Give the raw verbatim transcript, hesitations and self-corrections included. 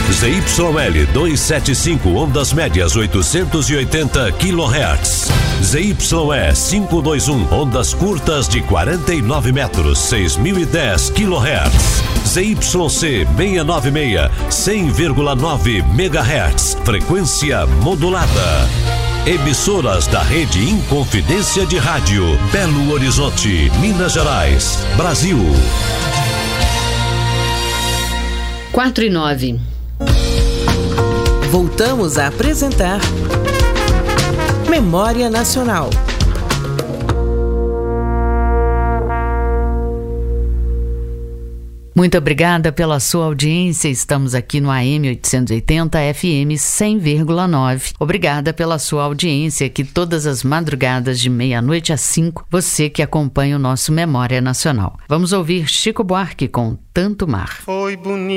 Z Y L duzentos e setenta e cinco, ondas médias oitocentos e oitenta quilohertz. Z Y E quinhentos e vinte e um, ondas curtas de quarenta e nove metros, seis mil e dez quilohertz. Z Y C seiscentos e noventa e seis, cem vírgula nove megahertz, frequência modulada. Emissoras da Rede Inconfidência de Rádio, Belo Horizonte, Minas Gerais, Brasil. quatro e nove. Voltamos a apresentar Memória Nacional. Muito obrigada pela sua audiência. Estamos aqui no A M oitocentos e oitenta, F M cem vírgula nove. Obrigada pela sua audiência aqui todas as madrugadas de meia-noite às cinco. Você que acompanha o nosso Memória Nacional. Vamos ouvir Chico Buarque com Tanto Mar. Foi bonito